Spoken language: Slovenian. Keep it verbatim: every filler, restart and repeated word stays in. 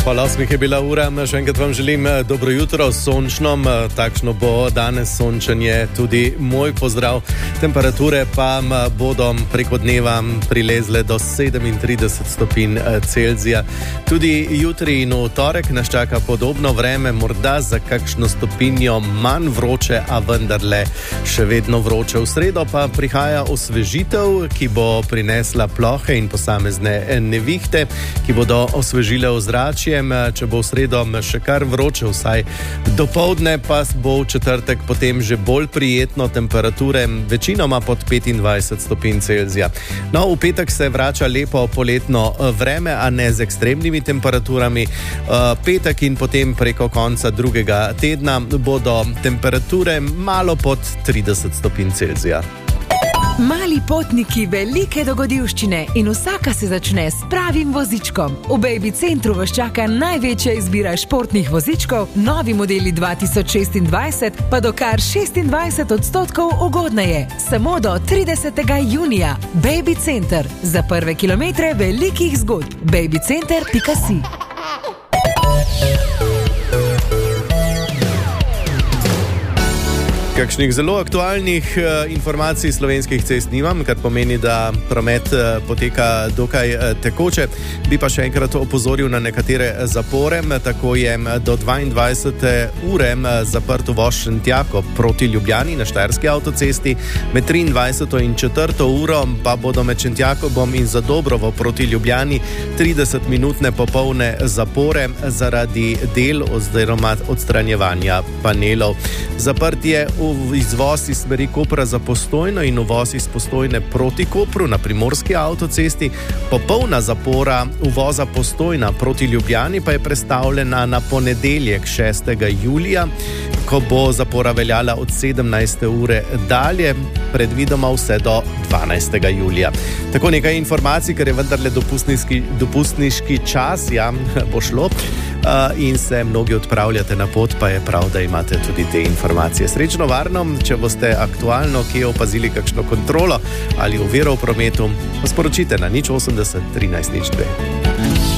Hvala, osmih je bila ura. Še enkrat vam želim dobro jutro, sončno. Takšno bo danes sončenje, tudi moj pozdrav. Temperature pa bodo preko dneva prilezle do sedemintrideset stopinj Celzija. Tudi jutri in v torek nas čaka podobno vreme, morda za kakšno stopinjo manj vroče, a vendarle še vedno vroče. V sredo pa prihaja osvežitev, ki bo prinesla plohe in posamezne nevihte, ki bodo osvežile ozračje. Če bo v sredo še kar vroče, vsaj dopoldne, pa bo v četrtek potem že bolj prijetno, temperature večinoma pod petindvajset stopinj Celzija. No, v petek se vrača lepo poletno vreme, a ne z ekstremnimi temperaturami. Petek in potem preko konca drugega tedna bodo temperature malo pod trideset stopinj Celzija. Mali potniki, velike dogodivščine in vsaka se začne s pravim vozičkom. V Baby Centru vas čaka največja izbira športnih vozičkov, novi modeli dva tisoč šestindvajset pa do kar šestindvajset odstotkov ugodneje. Samo do tridesetega junija. Baby Center. Za prve kilometre velikih zgodb. babycenter pika si. Kakšnih zelo aktualnih uh, informacij slovenskih cest nimam, kar pomeni, da promet uh, poteka dokaj uh, tekoče. Bi pa še enkrat opozoril na nekatere zapore. Tako je do dvaindvajsete ure zaprt uvoz Šentjako proti Ljubljani na Štajerski avtocesti. Med triindvajseto in četrto uro pa bodo med Šentjakobom in Zadobrovo proti Ljubljani tridesetminutne popolne zapore zaradi del oziroma odstranjevanja panelov. Zaprt je izvoz iz smeri Kopra za Postojno in uvoz iz Postojne proti Kopru na primorski avtocesti. Popolna zapora uvoza Postojna proti Ljubljani pa je prestavljena na ponedeljek šestega julija, ko bo zapora veljala od sedemnajste ure dalje, predvidoma vse do dvanajstega julija. Tako nekaj informacij, ker je vendarle dopustniški, dopustniški čas, ja, bo šlo, uh, in se mnogi odpravljate na pot, pa je prav, da imate tudi te informacije. Srečno, varno, če boste aktualno kje opazili kakšno kontrolo ali oviro v prometu, sporočite na nič osemdeset trinajst nič dve.